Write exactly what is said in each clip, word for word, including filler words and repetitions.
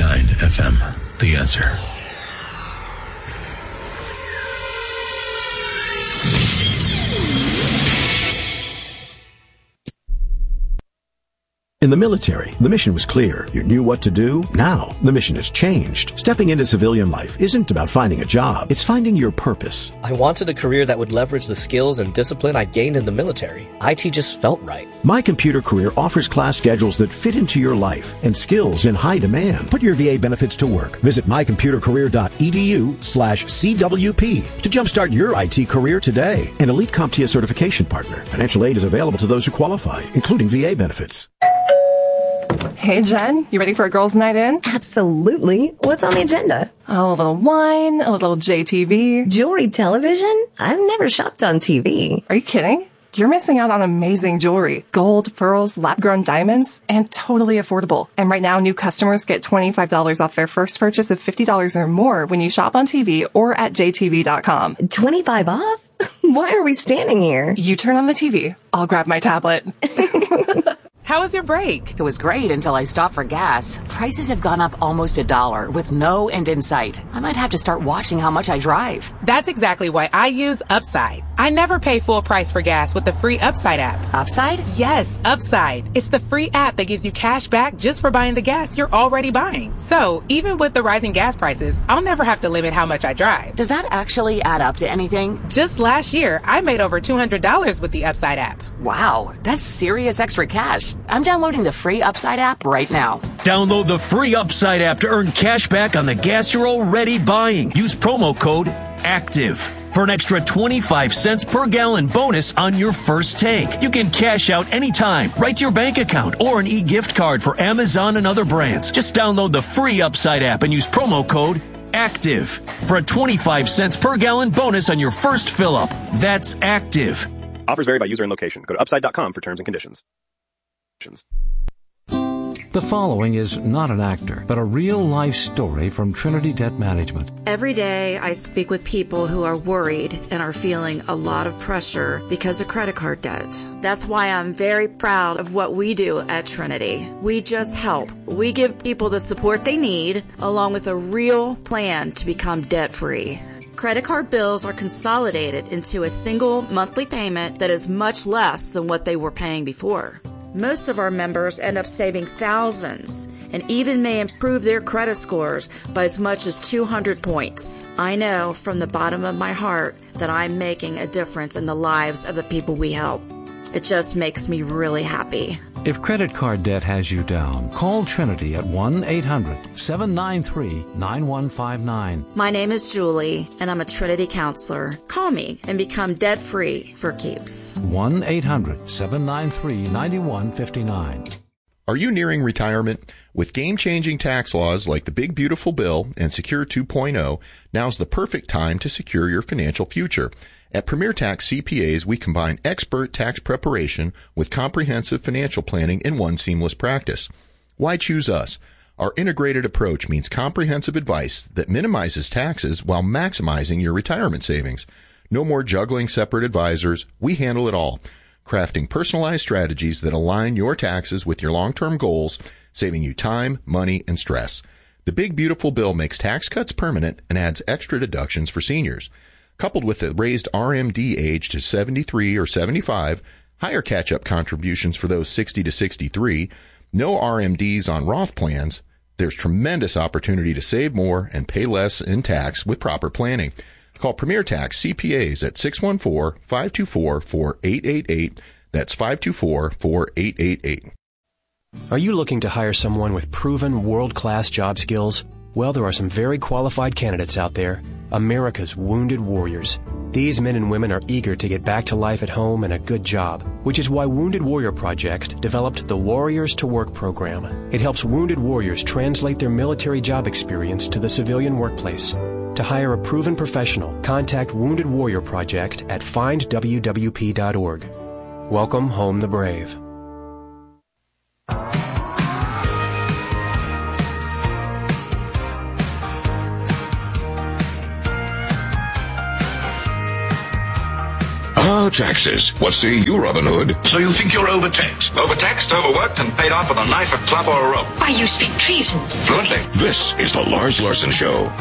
nine F M. The Answer. In the military, the mission was clear. You knew what to do. Now, the mission has changed. Stepping into civilian life isn't about finding a job. It's finding your purpose. I wanted a career that would leverage the skills and discipline I gained in the military. I T just felt right. My Computer Career offers class schedules that fit into your life and skills in high demand. Put your V A benefits to work. Visit mycomputercareer.edu slash CWP to jumpstart your I T career today. An elite CompTIA certification partner. Financial aid is available to those who qualify, including V A benefits. Hey, Jen, you ready for a girls' night in? Absolutely. What's on the agenda? Oh, a little wine, a little J T V. Jewelry television? I've never shopped on T V. Are you kidding? You're missing out on amazing jewelry. Gold, pearls, lab-grown diamonds, and totally affordable. And right now, new customers get twenty-five dollars off their first purchase of fifty dollars or more when you shop on T V or at J T V dot com. twenty-five off? Why are we standing here? You turn on the T V. I'll grab my tablet. How was your break? It was great until I stopped for gas. Prices have gone up almost a dollar with no end in sight. I might have to start watching how much I drive. That's exactly why I use Upside. I never pay full price for gas with the free Upside app. Upside? Yes, Upside. It's the free app that gives you cash back just for buying the gas you're already buying. So even with the rising gas prices, I'll never have to limit how much I drive. Does that actually add up to anything? Just last year, I made over two hundred dollars with the Upside app. Wow, that's serious extra cash. I'm downloading the free Upside app right now. Download the free Upside app to earn cash back on the gas you're already buying. Use promo code ACTIVE for an extra twenty-five cents per gallon bonus on your first tank. You can cash out anytime, right to your bank account, or an e-gift card for Amazon and other brands. Just download the free Upside app and use promo code ACTIVE for a twenty-five cents per gallon bonus on your first fill-up. That's ACTIVE. Offers vary by user and location. Go to upside dot com for terms and conditions. The following is not an actor, but a real-life story from Trinity Debt Management. Every day I speak with people who are worried and are feeling a lot of pressure because of credit card debt. That's why I'm very proud of what we do at Trinity. We just help. We give people the support they need, along with a real plan to become debt-free. Credit card bills are consolidated into a single monthly payment that is much less than what they were paying before. Most of our members end up saving thousands and even may improve their credit scores by as much as two hundred points. I know from the bottom of my heart that I'm making a difference in the lives of the people we help. It just makes me really happy. If credit card debt has you down, call Trinity at one eight hundred seven nine three nine one five nine. My name is Julie, and I'm a Trinity counselor. Call me and become debt-free for keeps. one eight hundred seven nine three nine one five nine. Are you nearing retirement? With game-changing tax laws like the Big Beautiful Bill and Secure two point oh, now's the perfect time to secure your financial future. At Premier Tax C P As, we combine expert tax preparation with comprehensive financial planning in one seamless practice. Why choose us? Our integrated approach means comprehensive advice that minimizes taxes while maximizing your retirement savings. No more juggling separate advisors. We handle it all, crafting personalized strategies that align your taxes with your long-term goals, saving you time, money, and stress. The Big Beautiful Bill makes tax cuts permanent and adds extra deductions for seniors. Coupled with the raised R M D age to seventy-three or seventy-five, higher catch-up contributions for those sixty to sixty-three, no R M Ds on Roth plans, there's tremendous opportunity to save more and pay less in tax with proper planning. Call Premier Tax C P As at six one four, five two four, four eight eight eight. That's five two four, four eight eight eight. Are you looking to hire someone with proven world-class job skills? Well, there are some very qualified candidates out there. America's Wounded Warriors. These men and women are eager to get back to life at home and a good job, which is why Wounded Warrior Project developed the Warriors to Work program. It helps wounded warriors translate their military job experience to the civilian workplace. To hire a proven professional, contact Wounded Warrior Project at find w w p dot org. Welcome home the brave. Car taxes. What say you, Robin Hood? So you think you're overtaxed? Overtaxed, overworked, and paid off with a knife, a club, or a rope. Why, you speak treason. Fluently. This is the Lars Larson Show.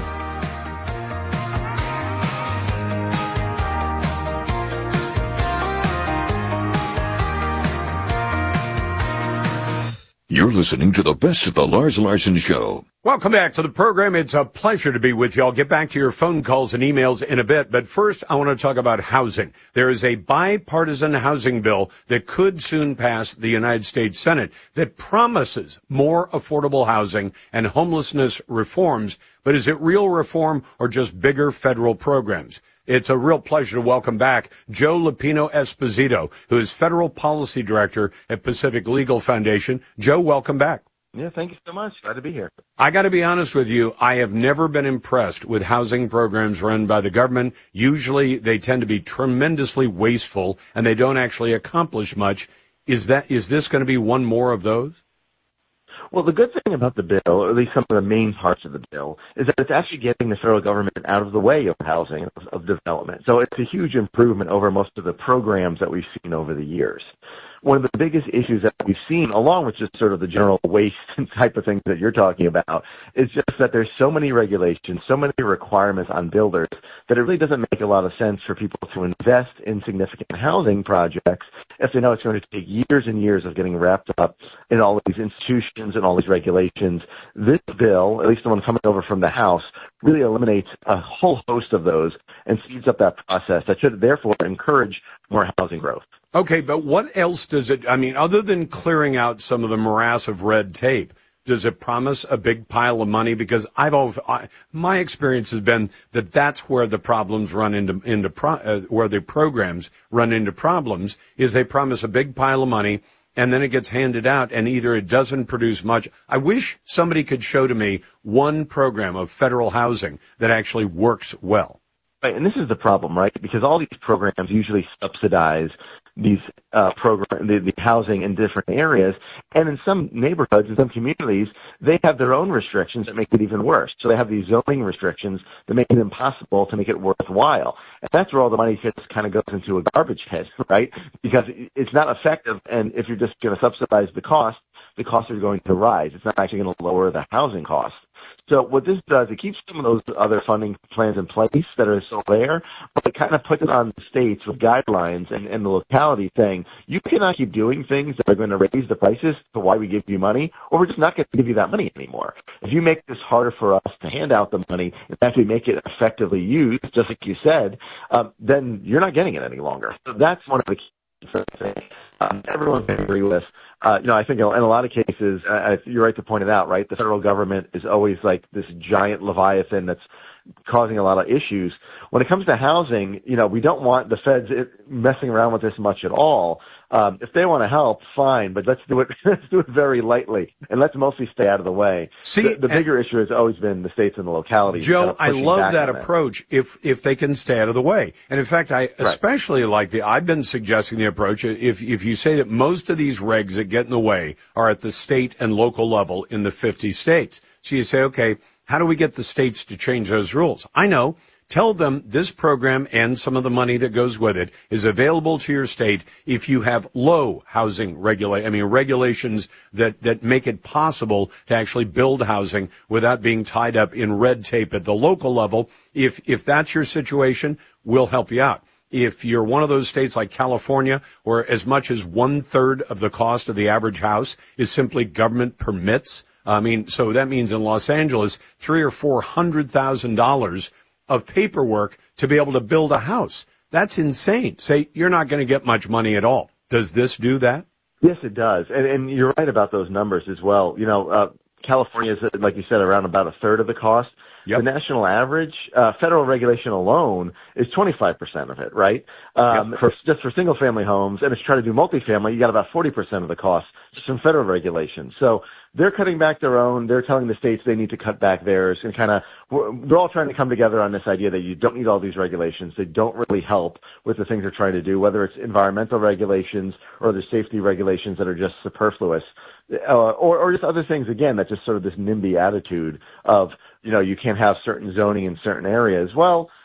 You're listening to the best of the Lars Larson Show. Welcome back to the program. It's a pleasure to be with you. I'll get back to your phone calls and emails in a bit. But first, I want to talk about housing. There is a bipartisan housing bill that could soon pass the United States Senate that promises more affordable housing and homelessness reforms. But is it real reform or just bigger federal programs? It's a real pleasure to welcome back Joe Lupino Esposito, who is Federal Policy Director at Pacific Legal Foundation. Joe, welcome back. Yeah, thank you so much. Glad to be here. I got to be honest with you. I have never been impressed with housing programs run by the government. Usually they tend to be tremendously wasteful and they don't actually accomplish much. Is that, is this going to be one more of those? Well, the good thing about the bill, or at least some of the main parts of the bill, is that it's actually getting the federal government out of the way of housing, of, of development. So it's a huge improvement over most of the programs that we've seen over the years. One of the biggest issues that we've seen, along with just sort of the general waste type of things that you're talking about, is just that there's so many regulations, so many requirements on builders that it really doesn't make a lot of sense for people to invest in significant housing projects if they know it's going to take years and years of getting wrapped up in all of these institutions and all these regulations. This bill, at least the one coming over from the House, really eliminates a whole host of those and speeds up that process that should therefore encourage more housing growth. Okay, but what else does it, I mean, other than clearing out some of the morass of red tape, does it promise a big pile of money? Because I've always, I, my experience has been that that's where the problems run into, into pro, uh, where the programs run into problems, is they promise a big pile of money and then it gets handed out and either it doesn't produce much. I wish somebody could show to me one program of federal housing that actually works well. Right, and this is the problem, right? Because all these programs usually subsidize these uh program the, the housing in different areas, and in some neighborhoods, in some communities, they have their own restrictions that make it even worse. So they have these zoning restrictions that make it impossible to make it worthwhile, and that's where all the money just kind of goes into a garbage pit, right? Because it's not effective, and if you're just going to subsidize the cost, the costs are going to rise. It's not actually going to lower the housing cost. So what this does, it keeps some of those other funding plans in place that are still there, but it kind of puts it on the states with guidelines and, and the locality saying, you cannot keep doing things that are going to raise the prices to why we give you money, or we're just not going to give you that money anymore. If you make this harder for us to hand out the money and actually make it effectively used, just like you said, um, then you're not getting it any longer. So that's one of the key things um, everyone can agree with. Uh, you know, I think in a lot of cases, uh, you're right to point it out, right? The federal government is always like this giant leviathan that's causing a lot of issues. When it comes to housing, you know, we don't want the feds messing around with this much at all. Um, if they want to help, fine, but let's do it, let's do it very lightly, and let's mostly stay out of the way. See, the, the bigger issue has always been the states and the localities. Joe, kind of I love that that approach if, if they can stay out of the way. And in fact, I especially right. like the, I've been suggesting the approach, if, if you say that most of these regs that get in the way are at the state and local level in the fifty states. So you say, okay, how do we get the states to change those rules? I know. Tell them this program and some of the money that goes with it is available to your state if you have low housing regula- I mean, regulations that, that make it possible to actually build housing without being tied up in red tape at the local level. If, if that's your situation, we'll help you out. If you're one of those states like California, where as much as one third of the cost of the average house is simply government permits, I mean, so that means in Los Angeles, three or four hundred thousand dollars of paperwork to be able to build a house. That's insane. Say, you're not going to get much money at all. Does this do that? Yes, it does. And, and you're right about those numbers as well. You know, uh, California is, like you said, around about a third of the cost. Yep. The national average, uh, federal regulation alone is twenty-five percent of it, right? Um, yep. for, just for single family homes, and if you try to do multifamily, you got about forty percent of the cost just from federal regulation. So they're cutting back their own. They're telling the states they need to cut back theirs, and kind of, they're all trying to come together on this idea that you don't need all these regulations. They don't really help with the things they're trying to do, whether it's environmental regulations or the safety regulations that are just superfluous, uh, or, or just other things, again, that just sort of this NIMBY attitude of, you know, you can't have certain zoning in certain areas. Well,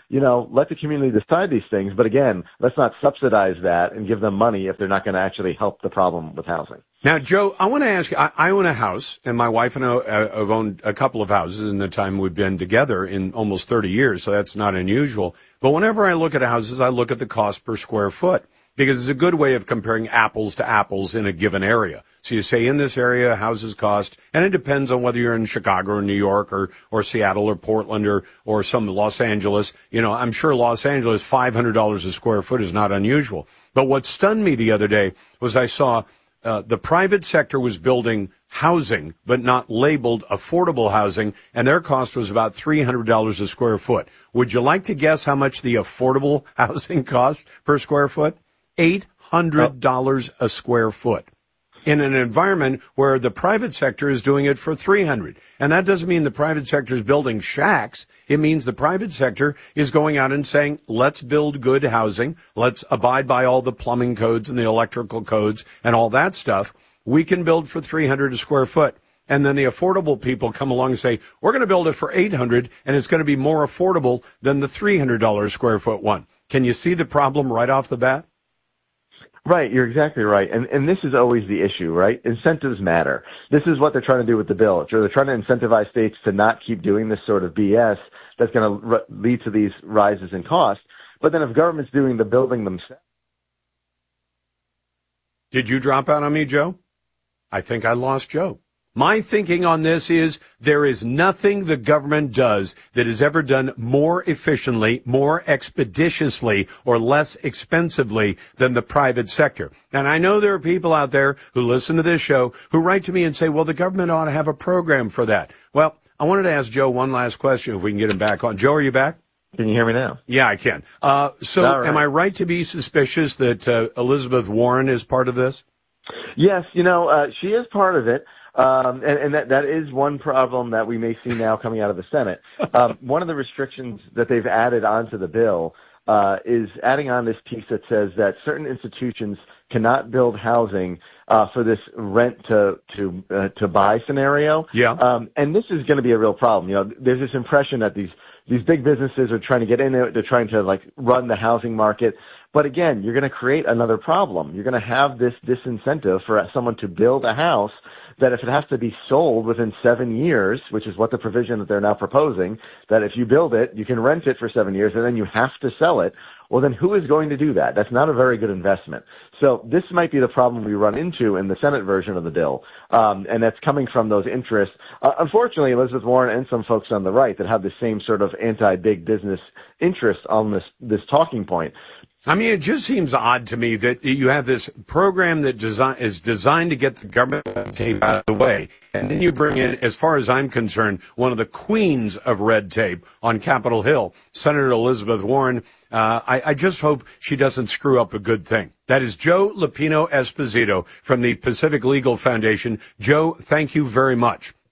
you know, let the community decide these things. But again, let's not subsidize that and give them money if they're not going to actually help the problem with housing. Now, Joe, I want to ask you, I, I own a house, and my wife and I uh, have owned a couple of houses in the time we've been together in almost thirty years, so that's not unusual. But whenever I look at houses, I look at the cost per square foot, because it's a good way of comparing apples to apples in a given area. So you say in this area, houses cost, and it depends on whether you're in Chicago or New York or, or Seattle or Portland or, or some Los Angeles. You know, I'm sure Los Angeles, five hundred dollars a square foot is not unusual. But what stunned me the other day was I saw uh, the private sector was building housing, but not labeled affordable housing, and their cost was about three hundred dollars a square foot. Would you like to guess how much the affordable housing costs per square foot? eight hundred dollars a square foot in an environment where the private sector is doing it for three hundred dollars. And that doesn't mean the private sector is building shacks. It means the private sector is going out and saying, let's build good housing. Let's abide by all the plumbing codes and the electrical codes and all that stuff. We can build for three hundred dollars a square foot. And then the affordable people come along and say, we're going to build it for eight hundred dollars, and it's going to be more affordable than the three hundred dollars a square foot one. Can you see the problem right off the bat? Right, you're exactly right. And and this is always the issue, right? Incentives matter. This is what they're trying to do with the bill. They're trying to incentivize states to not keep doing this sort of B S that's going to r- lead to these rises in cost. But then if government's doing the building themselves. Did you drop out on me, Joe? I think I lost Joe. My thinking on this is there is nothing the government does that is ever done more efficiently, more expeditiously, or less expensively than the private sector. And I know there are people out there who listen to this show who write to me and say, well, the government ought to have a program for that. Well, I wanted to ask Joe one last question if we can get him back on. Joe, are you back? Can you hear me now? Yeah, I can. Uh, so right. Am I right to be suspicious that uh, Elizabeth Warren is part of this? Yes, you know, uh, she is part of it. Um, and, and that, that is one problem that we may see now coming out of the Senate. Um, one of the restrictions that they've added onto the bill uh, is adding on this piece that says that certain institutions cannot build housing uh, for this rent to to uh, to buy scenario. Yeah. Um, and this is going to be a real problem. You know, there's this impression that these these big businesses are trying to get in there. They're trying to like run the housing market. But again, you're going to create another problem. You're going to have this disincentive for someone to build a house that if it has to be sold within seven years, which is what the provision that they're now proposing, that if you build it, you can rent it for seven years and then you have to sell it. Well, then who is going to do that? That's not a very good investment. So this might be the problem we run into in the Senate version of the bill, um, and that's coming from those interests. Uh, unfortunately, Elizabeth Warren and some folks on the right that have the same sort of anti-big business interest on this this talking point. I mean, it just seems odd to me that you have this program that design, is designed to get the government tape out of the way. And then you bring in, as far as I'm concerned, one of the queens of red tape on Capitol Hill, Senator Elizabeth Warren. Uh, I, I just hope she doesn't screw up a good thing. That is Joe Lupino Esposito from the Pacific Legal Foundation. Joe, thank you very much.